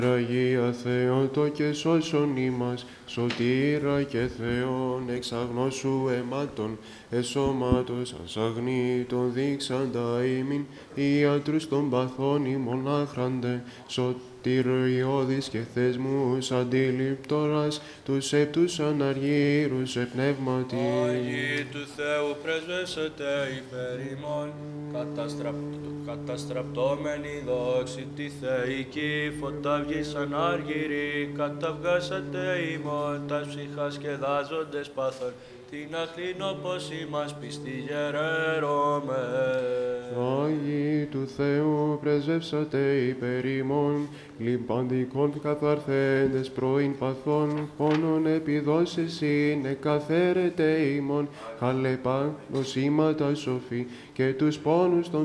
Αγία Θεότο και σώσον ημάς, σωτήρα και Θεόν εξ αγνώσου αιμάτων, εσώματος ασαγνήτων δείξαντα ημίν, ιατρούς των παθών ημών άχραντε, σωτηριώδης και θεσμούς αντιληπτόρας, τους επτούς αναργύρους πνεύματι. Άγιοι του Θεού πρεσβεύσετε υπέρ ημών, καταστραπτόμενοι δόξη τη θεϊκή, φωταυγής ανάργυρη, καταυγάσατε ημών, τας ψυχασκεδάζοντες πάθων, την αχλήν όπως ημάς πιστή γερέρωμε. Άγιοι του Θεού πρεσβεύσατε υπέρ ημών, λιμπαντικών καθαρθέντες πρώην παθών, πόνων επιδόσες είναι καθαίρετε ημών, χαλεπά νοσήματα σοφή και τους πόνους των